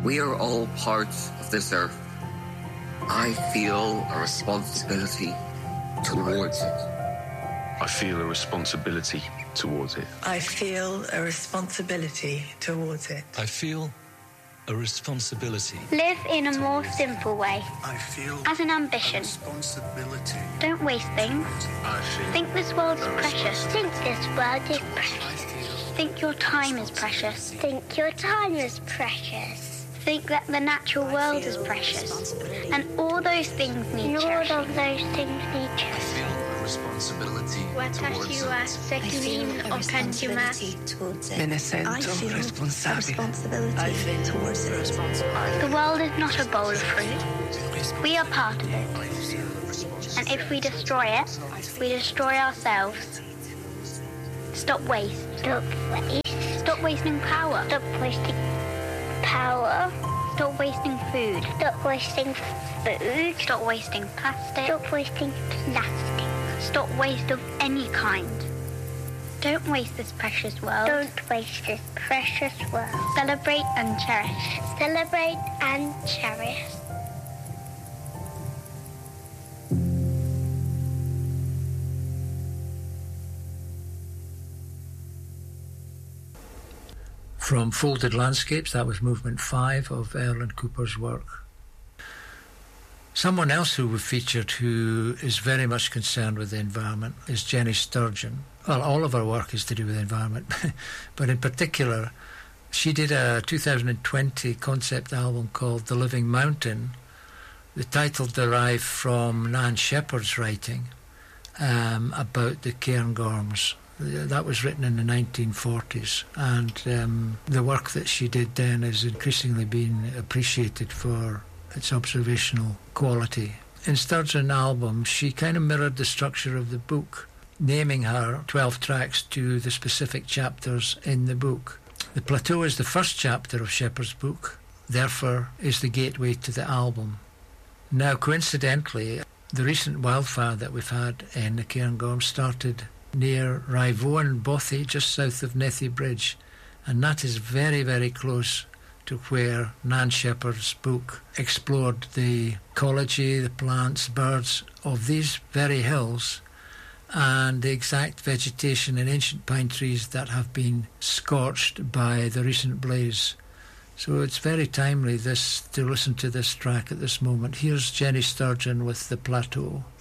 We are all parts of this earth. I feel a responsibility towards it. I feel a responsibility towards it. I feel a responsibility towards it. I feel a responsibility. Live in a more simple way. I feel as an ambition. A responsibility. Don't waste things. I feel think this world is precious. Think this world is precious. Think your time is precious. Think your time is precious. Think that the natural world is precious. And all those things need cherishing. All of those things need cherishing. Responsibility towards Me ne sento responsabile. I feel towards it. The world is not a bowl of fruit. We are part of it. And if we destroy it, we destroy ourselves. Stop waste. Stop waste. Stop wasting power. Stop wasting power. Stop wasting food. Stop wasting food. Stop wasting plastic. Stop wasting plastic. Stop waste of any kind. Don't waste this precious world. Don't waste this precious world. Celebrate and cherish. Celebrate and cherish. From Folded Landscapes, that was movement 5 of Erland Cooper's work. Someone else who we've featured who is very much concerned with the environment is Jenny Sturgeon. Well, all of her work is to do with the environment, but in particular, she did a 2020 concept album called The Living Mountain. The title derived from Nan Shepherd's writing about the Cairngorms. That was written in the 1940s, and the work that she did then is increasingly being appreciated for its observational quality. In Sturgeon's album, she kind of mirrored the structure of the book, naming her 12 tracks to the specific chapters in the book. The Plateau is the first chapter of Shepherd's book, therefore is the gateway to the album. Now, coincidentally, the recent wildfire that we've had in the Cairngorms started near Raivoan Bothy, just south of Nethy Bridge, and that is very, very close to where Nan Shepherd's book explored the ecology, the plants, birds of these very hills, and the exact vegetation and ancient pine trees that have been scorched by the recent blaze. So it's very timely to listen to this track at this moment. Here's Jenny Sturgeon with The Plateau.